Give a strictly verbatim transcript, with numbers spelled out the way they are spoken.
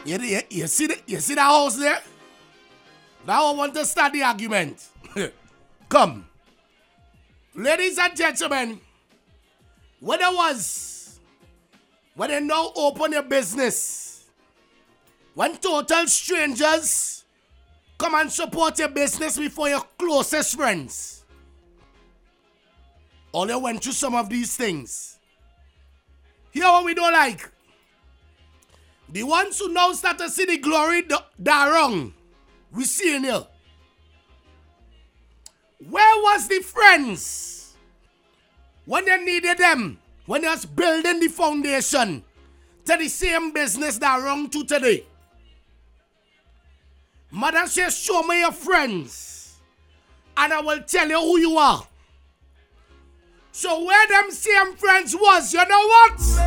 You, you, you, see the, you see that house there? Now I want to start the argument. Come. Ladies and gentlemen, when it was, when they now open your business, when total strangers come and support your business before your closest friends, all they went through some of these things. Here what we don't like. The ones who now start to see the glory, they're wrong. We see in here. Where was the friends when they needed them? When they was building the foundation to the same business that wrong to today? Mother says, show me your friends and I will tell you who you are. So where them same friends was, you know what?